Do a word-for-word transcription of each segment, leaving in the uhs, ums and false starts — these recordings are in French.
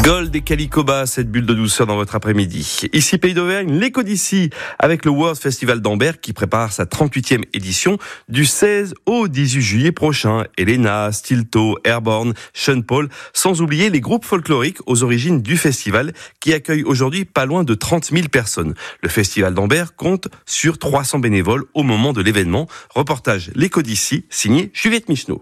Gold et Calicoba, cette bulle de douceur dans votre après-midi. Ici Pays d'Auvergne, l'écho d'ici avec le World Festival d'Ambert qui prépare sa trente-huitième édition du seize au dix-huit juillet prochain. Elena, Stilto, Airborne, Sean Paul, sans oublier les groupes folkloriques aux origines du festival qui accueille aujourd'hui pas loin de trente mille personnes. Le Festival d'Ambert compte sur trois cents bénévoles au moment de l'événement. Reportage l'écho d'ici, signé Juliette Michneau.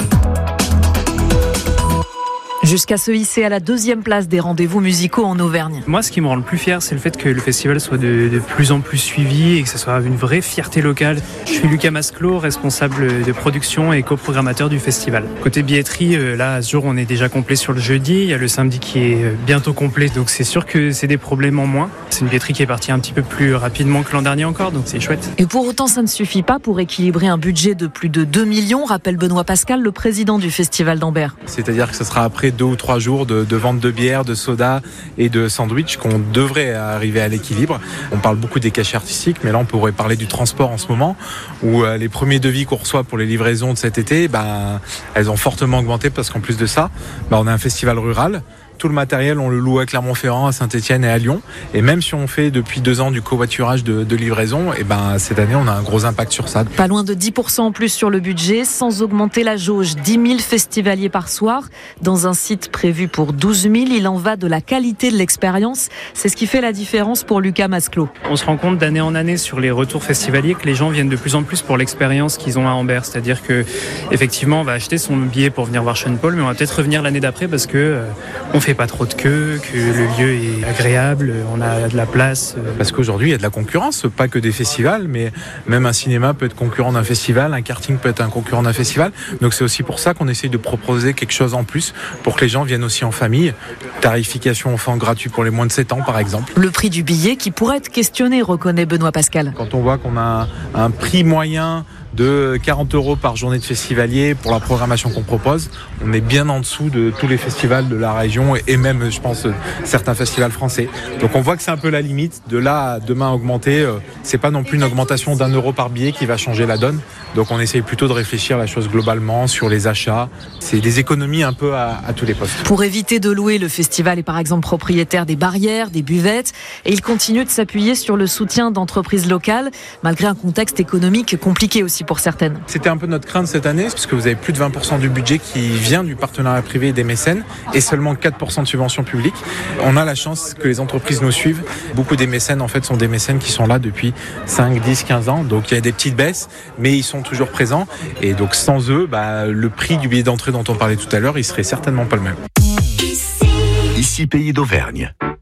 Jusqu'à se hisser à la deuxième place des rendez-vous musicaux en Auvergne. Moi, ce qui me rend le plus fier, c'est le fait que le festival soit de, de plus en plus suivi et que ce soit une vraie fierté locale. Je suis Lucas Masclot, responsable de production et coprogrammateur du festival. Côté billetterie, là, à ce jour, on est déjà complet sur le jeudi. Il y a le samedi qui est bientôt complet, donc c'est sûr que c'est des problèmes en moins. C'est une billetterie qui est partie un petit peu plus rapidement que l'an dernier encore, donc c'est chouette. Et pour autant, ça ne suffit pas pour équilibrer un budget de plus de deux millions, rappelle Benoît Pascal, le président du Festival d'Ambert. C'est-à-dire que ce sera après deux ou trois jours de, de vente de bière, de soda et de sandwich qu'on devrait arriver à l'équilibre. On parle beaucoup des cachets artistiques, mais là on pourrait parler du transport en ce moment, où euh, les premiers devis qu'on reçoit pour les livraisons de cet été, ben, elles ont fortement augmenté parce qu'en plus de ça, ben, on a un festival rural. Tout le matériel, on le loue à Clermont-Ferrand, à Saint-Étienne et à Lyon. Et même si on fait depuis deux ans du covoiturage de, de livraison, et ben cette année, on a un gros impact sur ça. Pas loin de dix pour cent en plus sur le budget, sans augmenter la jauge. dix mille festivaliers par soir. Dans un site prévu pour douze mille, il en va de la qualité de l'expérience. C'est ce qui fait la différence pour Lucas Masclot. On se rend compte d'année en année sur les retours festivaliers que les gens viennent de plus en plus pour l'expérience qu'ils ont à Ambert. C'est-à-dire que effectivement, on va acheter son billet pour venir voir Sean Paul, mais on va peut-être revenir l'année d'après parce que euh, on fait pas trop de queue, que le lieu est agréable, on a de la place. Parce qu'aujourd'hui, il y a de la concurrence, pas que des festivals, mais même un cinéma peut être concurrent d'un festival, un karting peut être un concurrent d'un festival. Donc c'est aussi pour ça qu'on essaye de proposer quelque chose en plus pour que les gens viennent aussi en famille. Tarification enfant gratuit pour les moins de sept ans, par exemple. Le prix du billet qui pourrait être questionné, reconnaît Benoît Pascal. Quand on voit qu'on a un, un prix moyen de quarante euros par journée de festivalier pour la programmation qu'on propose, on est bien en dessous de tous les festivals de la région et même, je pense, certains festivals français. Donc on voit que c'est un peu la limite. De là à demain augmenter, c'est pas non plus une augmentation d'un euro par billet qui va changer la donne. Donc on essaye plutôt de réfléchir la chose globalement sur les achats. C'est des économies un peu à, à tous les postes. Pour éviter de louer, le festival est par exemple propriétaire des barrières, des buvettes, et il continue de s'appuyer sur le soutien d'entreprises locales, malgré un contexte économique compliqué aussi pour certaines. C'était un peu notre crainte cette année, parce que vous avez plus de vingt pour cent du budget qui vient du partenariat privé et des mécènes, et seulement quatre pour cent de subventions publiques. On a la chance que les entreprises nous suivent. Beaucoup des mécènes, en fait, sont des mécènes qui sont là depuis cinq, dix, quinze ans, donc il y a des petites baisses, mais ils sont toujours présents, et donc sans eux, bah, le prix du billet d'entrée dont on parlait tout à l'heure, il serait certainement pas le même. Ici Pays d'Auvergne.